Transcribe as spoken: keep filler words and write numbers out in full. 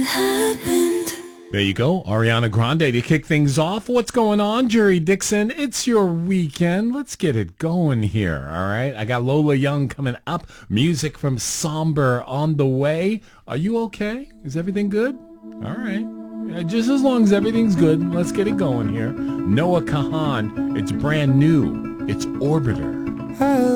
There you go, Ariana Grande to kick things off. What's going on, Jerry Dixon? It's your weekend. Let's get it going here, all right? I got Lola Young coming up. Music from Somber on the way. Are you okay? Is everything good? All right. Yeah, just as long as everything's good, let's get it going here. Noah Kahan, it's brand new. It's Orbiter.